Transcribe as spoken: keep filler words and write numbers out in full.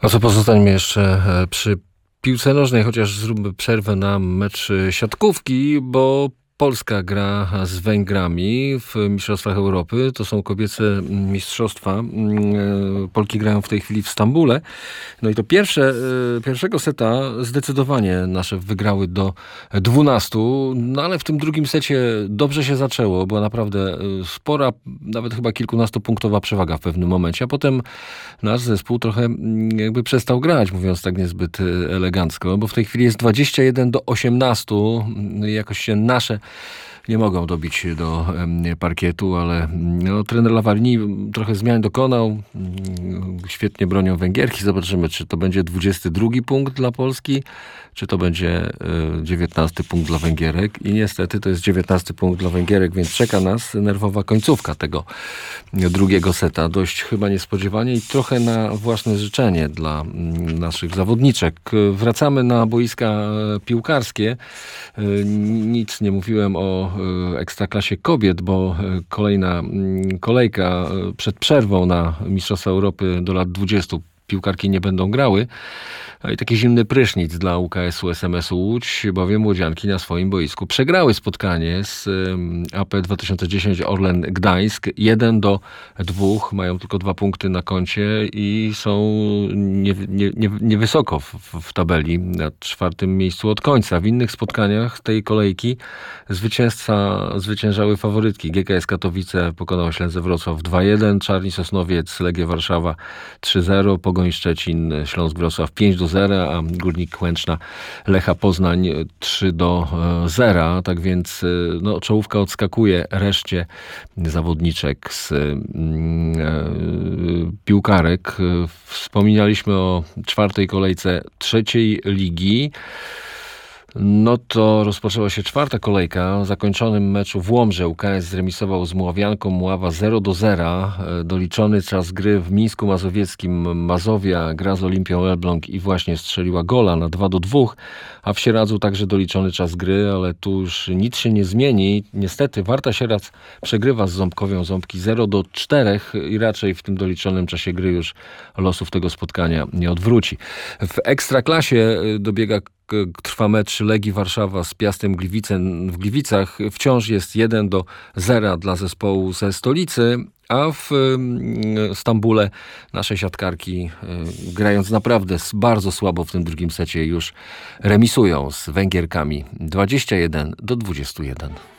No co, pozostańmy jeszcze przy piłce nożnej, chociaż zróbmy przerwę na mecz siatkówki, bo Polska gra z Węgrami w Mistrzostwach Europy. To są kobiece mistrzostwa. Polki grają w tej chwili w Stambule. No i to pierwsze, pierwszego seta zdecydowanie nasze wygrały do dwunastu. No ale w tym drugim secie dobrze się zaczęło. Była naprawdę spora, nawet chyba kilkunastopunktowa przewaga w pewnym momencie. A potem nasz zespół trochę jakby przestał grać, mówiąc tak niezbyt elegancko, bo w tej chwili jest dwadzieścia jeden do osiemnastu. Jakoś się nasze nie mogą dobić do parkietu, ale no, trener Lavarni trochę zmian dokonał. Świetnie bronią Węgierki. Zobaczymy, czy to będzie dwudziesty drugi punkt dla Polski, czy to będzie dziewiętnasty punkt dla Węgierek. I niestety to jest dziewiętnasty punkt dla Węgierek, więc czeka nas nerwowa końcówka tego drugiego seta. Dość chyba niespodziewanie i trochę na własne życzenie dla naszych zawodniczek. Wracamy na boiska piłkarskie. Nic nie mówiłem o Ekstraklasie kobiet, bo kolejna kolejka przed przerwą na Mistrzostwa Europy do lat dwudziestu piłkarki nie będą grały. I taki zimny prysznic dla U K S-u S M S-u Łódź, bowiem młodzianki na swoim boisku przegrały spotkanie z A P dwa tysiące dziesięć Orlen Gdańsk. jeden do dwóch, mają tylko dwa punkty na koncie i są niewysoko nie, nie, nie wysoko w, w tabeli, na czwartym miejscu od końca. W innych spotkaniach tej kolejki zwycięzca, zwyciężały faworytki. G K S Katowice pokonał Ślęzę Wrocław dwa jeden, Czarni Sosnowiec, Legia Warszawa trzy zero, Pogoń Szczecin, Śląsk Wrocław pięć do zera, a Górnik Łęczna Lecha Poznań trzy do zera. Tak więc no, czołówka odskakuje reszcie zawodniczek z yy, piłkarek. Wspominaliśmy o czwartej kolejce trzeciej ligi. No to rozpoczęła się czwarta kolejka. W zakończonym meczu w Łomży U K S zremisował z Mławianką Mława zero do zera. Doliczony czas gry w Mińsku Mazowieckim Mazowia gra z Olimpią Elbląg i właśnie strzeliła gola na dwa do dwóch, a w Sieradzu także doliczony czas gry, ale tu już nic się nie zmieni. Niestety Warta Sieradz przegrywa z Ząbkowią Ząbki zero do czterech i raczej w tym doliczonym czasie gry już losów tego spotkania nie odwróci. W Ekstraklasie dobiega Trwa mecz Legii Warszawa z Piastem Gliwice w Gliwicach. Wciąż jest jeden do zera dla zespołu ze stolicy, a w Stambule nasze siatkarki, grając naprawdę bardzo słabo w tym drugim secie, już remisują z Węgierkami dwadzieścia jeden do dwudziestu jeden.